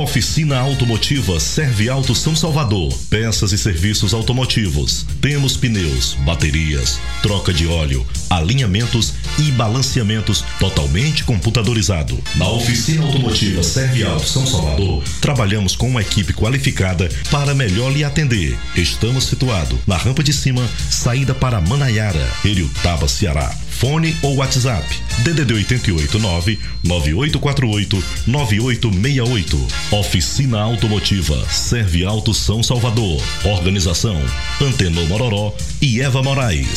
Oficina Automotiva Serviauto São Salvador. Peças e serviços automotivos. Temos pneus, baterias, troca de óleo, alinhamentos e balanceamentos totalmente computadorizado. Na Oficina Automotiva Serviauto São Salvador, trabalhamos com uma equipe qualificada para melhor lhe atender. Estamos situados na Rampa de Cima, saída para Manaiara, Heriutaba, Ceará. Fone ou WhatsApp, DDD 88 99848 9868. Oficina Automotiva Serviauto São Salvador. Organização Antenor Mororó e Eva Moraes.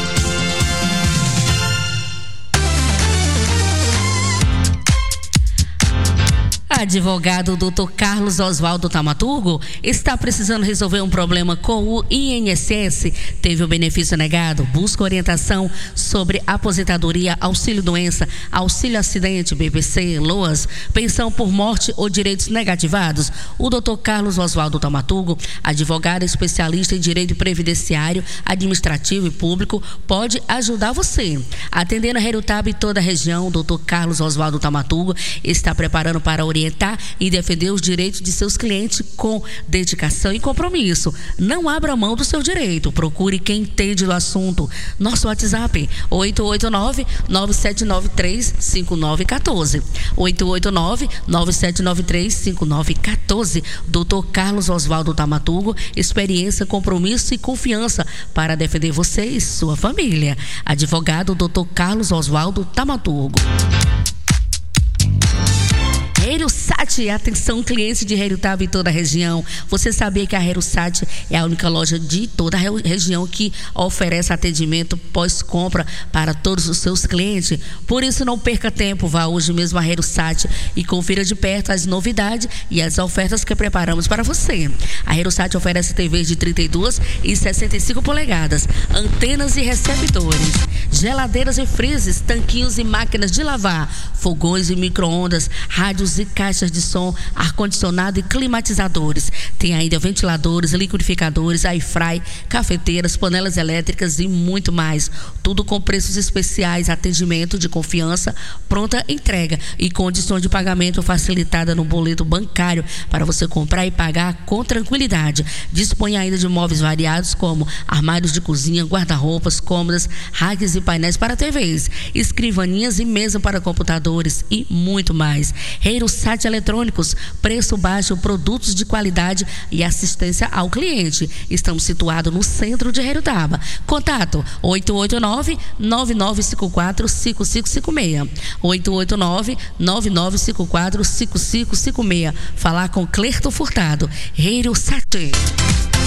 Advogado Dr. Carlos Oswaldo Tamaturgo está precisando resolver um problema com o INSS, teve o benefício negado, busca orientação sobre aposentadoria, auxílio-doença, auxílio-acidente, BPC, LOAS, pensão por morte ou direitos negativados. O Dr. Carlos Oswaldo Tamaturgo, advogado especialista em direito previdenciário, administrativo e público, pode ajudar você. Atendendo a Heriutaba e toda a região, o Dr. Carlos Oswaldo Tamaturgo está preparando para orientar e defender os direitos de seus clientes com dedicação e compromisso. Não abra mão do seu direito. Procure quem entende do assunto. Nosso WhatsApp 889-9793-5914. 889-9793-5914. Dr. Carlos Oswaldo Tamaturgo, experiência, compromisso e confiança para defender você e sua família. Advogado Dr. Carlos Oswaldo Tamaturgo. Herusat, atenção clientes de Heriutaba e toda a região. Você sabia que a Herusat é a única loja de toda a região que oferece atendimento pós-compra para todos os seus clientes? Por isso não perca tempo, vá hoje mesmo a Herusat e confira de perto as novidades e as ofertas que preparamos para você. A Herusat oferece TVs de 32 e 65 polegadas, antenas e receptores, geladeiras e freezers, tanquinhos e máquinas de lavar, fogões e micro-ondas, rádios e caixas de som, ar-condicionado e climatizadores. Tem ainda ventiladores, liquidificadores, airfry, cafeteiras, panelas elétricas e muito mais. Tudo com preços especiais, atendimento de confiança, pronta entrega e condições de pagamento facilitada no boleto bancário para você comprar e pagar com tranquilidade. Dispõe ainda de móveis variados como armários de cozinha, guarda-roupas, cômodas, racks e painéis para TVs, escrivaninhas e mesa para computadores e muito mais. Herusat Eletrônicos, preço baixo, produtos de qualidade e assistência ao cliente. Estamos situados no centro de Heriutaba. Contato 889-9954-5556. 889-9954-5556. Falar com Clerto Furtado. Herusat.